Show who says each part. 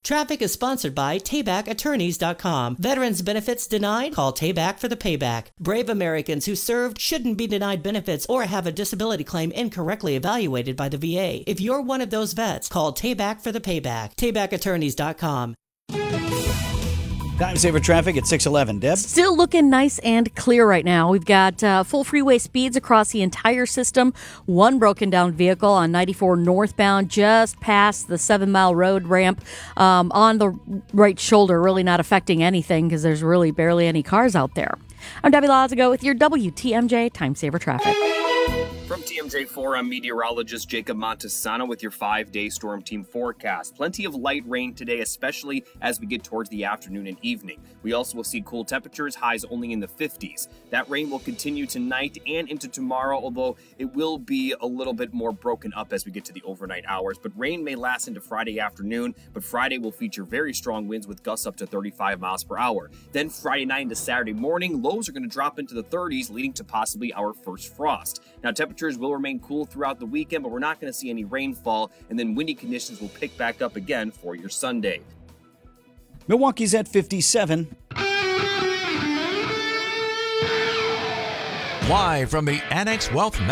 Speaker 1: Traffic is sponsored by TaybackAttorneys.com. Veterans benefits denied? Call Tayback for the payback. Brave Americans who served shouldn't be denied benefits or have a disability claim incorrectly evaluated by the VA. If you're one of those vets, call Tayback for the payback. TaybackAttorneys.com.
Speaker 2: Time saver traffic at 6:11. Deb?
Speaker 3: Still looking nice and clear right now. We've got full freeway speeds across the entire system. One broken down vehicle on 94 northbound just past the 7 Mile Road ramp on the right shoulder, really not affecting anything because there's really barely any cars out there. I'm Debbie Lazago with your WTMJ Time Saver Traffic.
Speaker 4: From TMJ4, I'm meteorologist Jacob Montesano with your 5-day storm team forecast. Plenty of light rain today, especially as we get towards the afternoon and evening. We also will see cool temperatures, highs only in the 50s. That rain will continue tonight and into tomorrow, although it will be a little bit more broken up as we get to the overnight hours. But rain may last into Friday afternoon, but Friday will feature very strong winds with gusts up to 35 miles per hour. Then Friday night into Saturday morning, lows are going to drop into the 30s, leading to possibly our first frost. Now, temperatures will remain cool throughout the weekend, but we're not going to see any rainfall, and then windy conditions will pick back up again for your Sunday.
Speaker 2: Milwaukee's at 57.
Speaker 5: Live from the Annex Wealth